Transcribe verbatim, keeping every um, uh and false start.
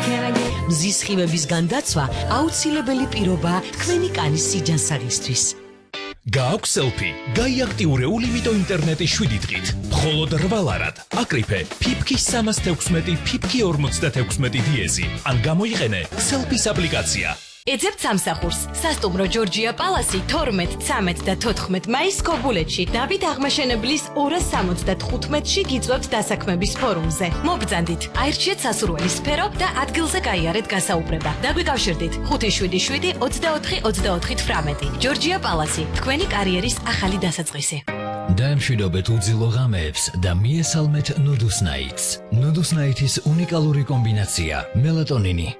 მზის სხივებისგან დაცვა აუცილებელი პირობაა თქვენი კანის სიჯანსაღისთვის. გააქვს სელფი, გაიაქტიურე ულიმიტო ინტერნეტის შვიდი დღით. მხოლოდ რვალარად. აკრიფე ფიფქის სამას თექვსმეტი ფიფქი ორმოცდათექვსმეტი დიეზი. ან გამოიყენე სელფის აპლიკაცია. ეძებთ სამსახურს. სასტუმრო ჯორჯია პალასი თორმეტ, ცამეტ და თოთხმეტ მაისს ქობულეთში. დავით აღმაშენებლის ორას სამოცდათხუთმეტში გიწვევთ დასაქმების ფორუმზე. მობრძანდით, აირჩიეთ სასურველი სფერო და ადგილზე გაიარეთ გასაუბრება. დაგვიკავშირდით ხუთი შვიდი შვიდი ოცდაოთხი ოცდაოთხი თვრამეტი. ჯორჯია პალასი, თქვენი კარიერის ახალი დასაწყისი. დაემშვიდობეთ უძილო ღამეებს და მიესალმეთ ნუდუს ნაიტს. ნუდუს ნაიტის უნიკალური კომბინაცია მელატონინი